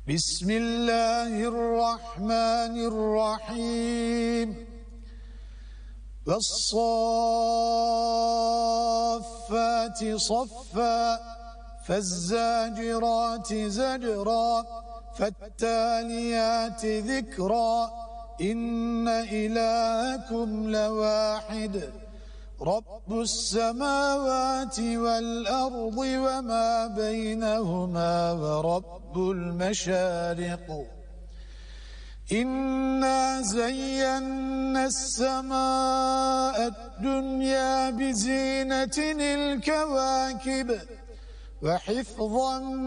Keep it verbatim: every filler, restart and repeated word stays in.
بسم الله الرحمن الرحيم والصافات صفا فالزاجرات زجرا فالتاليات ذكرا إن إلهكم لواحد رب السماوات والأرض وما بينهما ورب المشارق إنا زينا السماء الدنيا بزينة الكواكب وحفظا